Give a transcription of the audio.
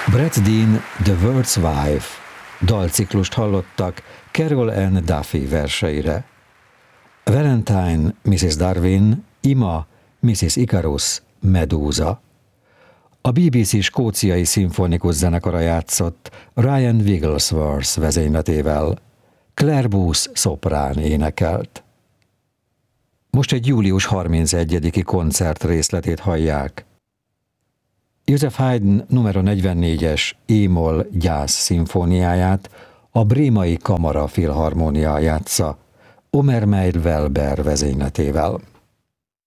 Brett Dean The World's Wife dalciklust hallottak Carol Ann Duffy verseire. Valentine, Mrs. Darwin, Ima, Mrs. Icarus, Medúza. A BBC skóciai szimfonikus zenekara játszott Ryan Wigglesworth vezényletével. Claire Booth szoprán énekelt. Most egy július 31-i koncert részletét hallják. Joseph Haydn numero 44-es E-moll gyász szimfóniáját a Brémai Kamara Filharmónia játsza Omer Meyer Welber vezényletével.